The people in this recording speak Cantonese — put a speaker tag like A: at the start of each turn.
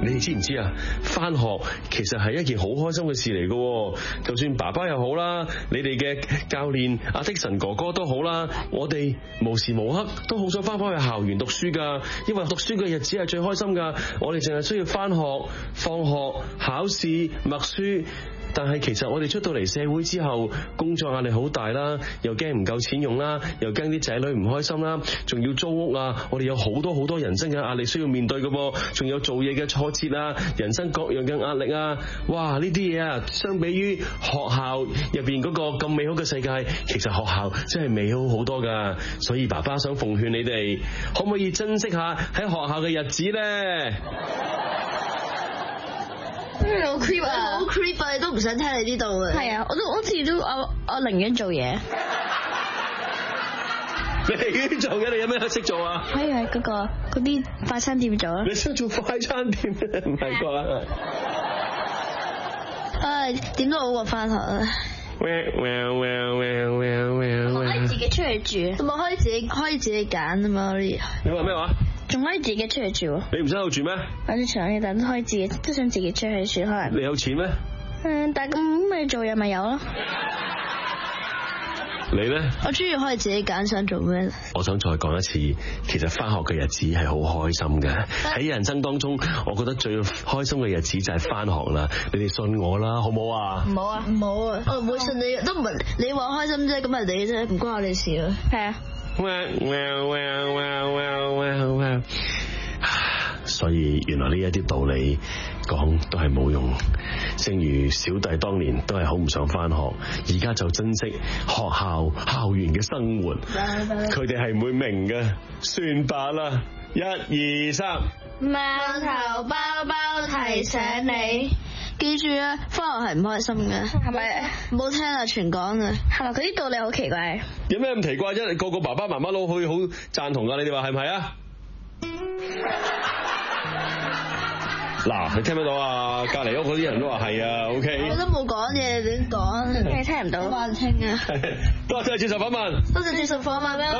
A: 你哋知唔知啊？返學其實係一件好開心嘅事嚟㗎，就算爸爸又好啦，你哋嘅教練阿的神哥哥都好啦，我哋無時無刻都好想返返去校園讀書㗎，因為讀書嘅日子係最開心㗎。我哋淨係需要返學、放學、考試、默書。但係其實我哋出到嚟社會之後，工作壓力好大啦，又驚唔夠錢用啦，又驚啲仔女唔開心啦，仲要租屋啊，我哋有好多人生嘅壓力需要面對㗎噃，仲有做嘢嘅挫折啊，人生各樣嘅壓力啊，哇！呢啲嘢啊，相比於學校入邊嗰個咁美好嘅世界，其實學校真係美好好多㗎。所以爸爸想奉勸你哋，可唔可以珍惜下喺學校嘅日子呢？
B: 好 creep 啊！好 creep 啊！你都唔想聽你呢度嘅。係啊，我自己都我寧願做嘢。
A: 你寧願做嘅，你有咩識做啊？
B: 可以喺嗰啲快餐店做啊。
A: 你想做快餐店唔係啩？
B: 唉，點都好過返學啊！可以自己出去住，同埋可以自己揀啊嘛。
A: 你話咩話？
B: 仲可以自己出去住。
A: 你唔使喺度住咩？
B: 我啲長嘢，但都可以都想自己出去住，可能。
A: 你有錢咩？
B: 但咁咪做嘢咪有咯。
A: 你咧？
B: 我中意可以自己揀想做咩。
A: 我想再講一次，其實返學嘅日子係好開心嘅。喺人生當中，我覺得最開心嘅日子就係返學啦。你哋信我啦，好唔好啊？
B: 唔好啊，唔好啊，我唔會信你，都唔係你話開心啫，咁係你啫，唔關我哋事啊。係啊。
A: 所以原來呢一啲道理講都係冇用，正如小弟當年都係好唔想返學，而家就珍惜學校園嘅生活，佢哋係唔會明嘅，算罷啦。1、2、3，
B: 饅頭包包提醒你，記住啊，返學係唔開心嘅，係咪？唔好聽啊，全講啊，係咪？佢啲道理好奇怪。
A: 有咩咁奇怪啫？個爸爸媽媽都可以好贊同噶，你哋話係唔係啊？嗱，你聽唔聽到啊？隔籬屋嗰啲人都話係啊 ，OK。我都冇講嘢，點講？你聽唔到？好難聽啊！多謝接受訪問。多謝接受訪問。